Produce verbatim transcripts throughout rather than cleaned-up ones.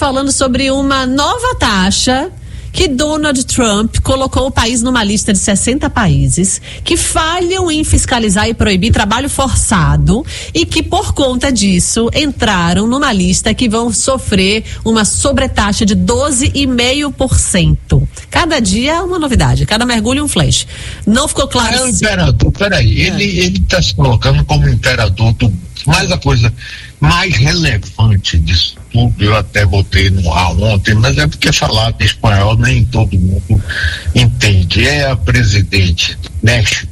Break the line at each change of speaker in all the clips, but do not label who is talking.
falando sobre uma nova taxa que Donald Trump colocou o país numa lista de sessenta países que falham em fiscalizar e proibir trabalho forçado e que, por conta disso, entraram numa lista que vão sofrer uma sobretaxa de doze vírgula cinco por cento. Cada dia é uma novidade, cada mergulho é um flash. Não ficou claro...
É o imperador, peraí, é. ele ele está se colocando como imperador do mundo. Mas a coisa mais relevante disso tudo, eu até botei no ar ontem, mas é porque falar de espanhol nem todo mundo entende. É a presidente do México,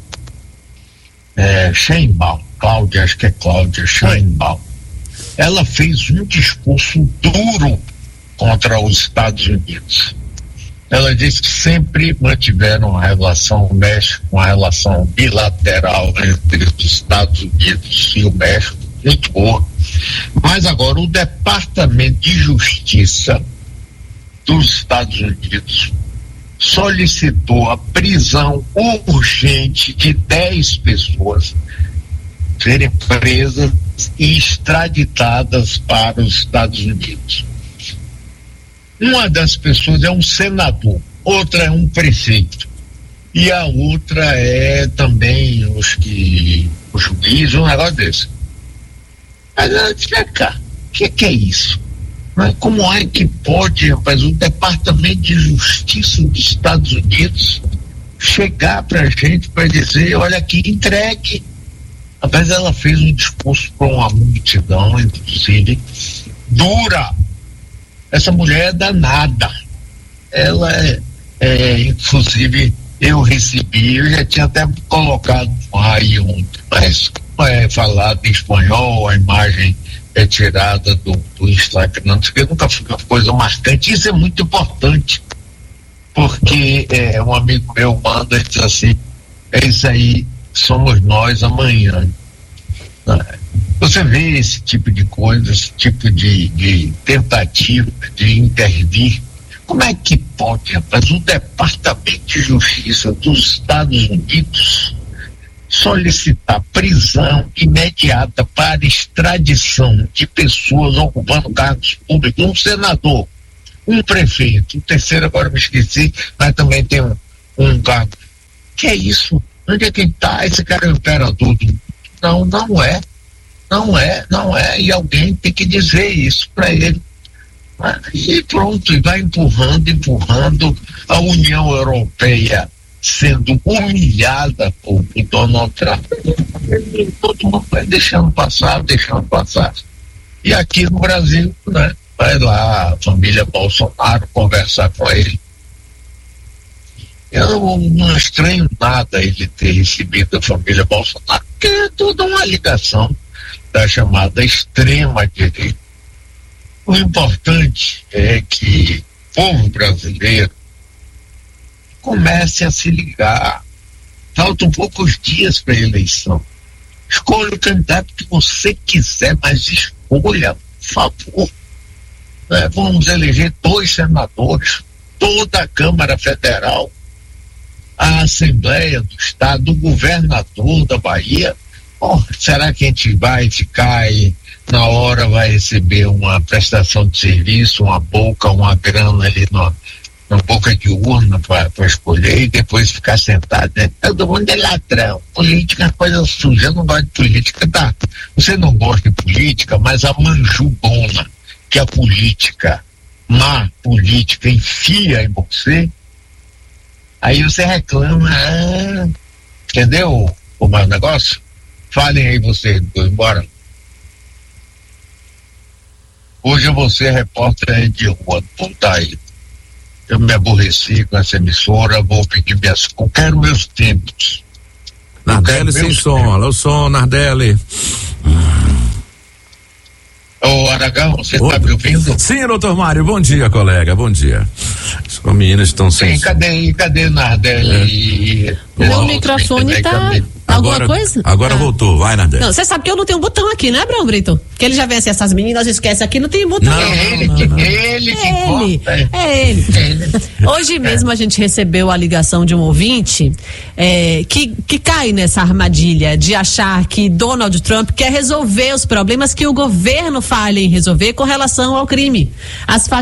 é, Sheinbaum, Cláudia, acho que é Cláudia Sheinbaum. Ela fez um discurso duro contra os Estados Unidos. Ela disse que sempre mantiveram uma relação, o México, uma relação bilateral entre os Estados Unidos e o México, muito boa. Mas agora o Departamento de Justiça dos Estados Unidos solicitou a prisão urgente de dez pessoas serem presas e extraditadas para os Estados Unidos. Uma das pessoas é um senador, outra é um prefeito e a outra é também os que o juiz, um negócio desse. Mas ela disse, cá, o que, que é isso? Mas como é que pode, rapaz, o Departamento de Justiça dos Estados Unidos chegar pra gente para dizer, olha aqui, entregue. Rapaz, ela fez um discurso para uma multidão, inclusive, dura. Essa mulher é danada. Ela é, é inclusive, eu recebi, eu já tinha até colocado aí um, mas é falado em espanhol, a imagem é tirada do, do Instagram, porque nunca fica coisa marcante. Isso é muito importante, porque é, um amigo meu manda e diz assim, é isso aí, somos nós amanhã. Você vê esse tipo de coisa, esse tipo de, de tentativa de intervir. Como é que pode, rapaz, o Departamento de Justiça dos Estados Unidos solicitar prisão imediata para extradição de pessoas ocupando cargos públicos, um senador, um prefeito, o terceiro agora me esqueci, mas também tem um, um cargo. Que é isso? Onde é que está? Esse cara é o imperador do... Não, não é. Não é, não é. E alguém tem que dizer isso para ele. E pronto, e vai empurrando, empurrando a União Europeia sendo humilhada por Donald Trump. Todo mundo vai deixando passar, deixando passar. E aqui no Brasil, né, vai lá a família Bolsonaro conversar com ele. Eu não, não estranho nada ele ter recebido a família Bolsonaro, porque é toda uma ligação da chamada extrema-direita. O importante é que o povo brasileiro comece a se ligar. Faltam poucos dias para a eleição. Escolha o candidato que você quiser, mas escolha, por favor. É, vamos eleger dois senadores, toda a Câmara Federal, a Assembleia do Estado, o governador da Bahia. Oh, será que a gente vai ficar aí, na hora vai receber uma prestação de serviço, uma boca, uma grana ali no, na boca de urna para escolher e depois ficar sentado, né? Todo mundo é ladrão. Política é coisa suja, eu não gosto de política, tá? Você não gosta de política, mas a manjubona que a política, má política, enfia em você, aí você reclama, ah, entendeu o meu negócio? Falem aí vocês, vou embora. Hoje eu vou ser repórter de rua, tá aí. Eu me aborreci com essa emissora, vou pedir minhas... Eu quero meus tempos.
Nardelli sem som, alô som, Nardelli.
Ô Aragão, você está me ouvindo?
Sim, doutor Mário, bom dia, colega, bom dia. As meninas estão sem...
Sim, cadê, cadê Nardelli?
É. Meu microfone tá... Alguma
agora,
coisa?
Agora
ah.
voltou, vai, Nardelli.
Não, você sabe que eu não tenho botão aqui, né, Brão Brito? Que ele já vê assim, essas meninas esquecem aqui, não tem botão.
Não,
é ele
não,
que,
não.
ele que
é ele,
importa.
é ele. Hoje mesmo a gente recebeu a ligação de um ouvinte é, que, que cai nessa armadilha de achar que Donald Trump quer resolver os problemas que o governo falha em resolver com relação ao crime. As